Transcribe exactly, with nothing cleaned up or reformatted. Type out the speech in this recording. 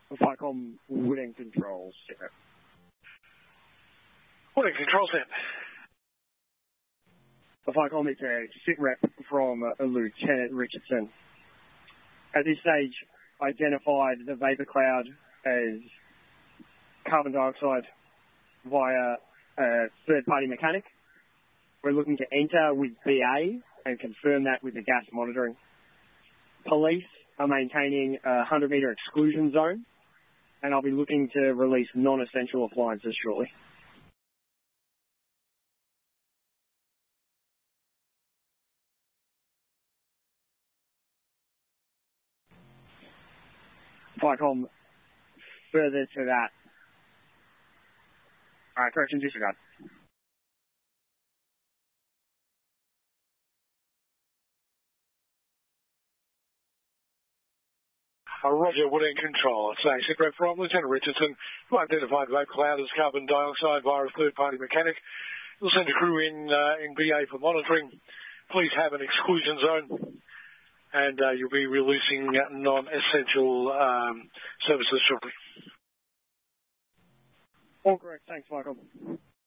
Vicom Woodend Control, sit rep. Woodend Control, set. Vicom, it's a sit rep from uh, Lieutenant Richardson. At this stage, identified the vapour cloud as carbon dioxide via a third-party mechanic. We're looking to enter with B A and confirm that with the gas monitoring. Police are maintaining a one hundred metre exclusion zone, and I'll be looking to release non-essential appliances shortly. Vicom, further to that. All right, correction disregard. Uh, Roger, Woodend Control. It's a sit rep from Lieutenant Richardson, who identified vape cloud as carbon dioxide via a third-party mechanic. We'll send a crew in uh, in B A for monitoring. Please have an exclusion zone, and uh, you'll be releasing non-essential um, services shortly. All correct. Thanks, Michael.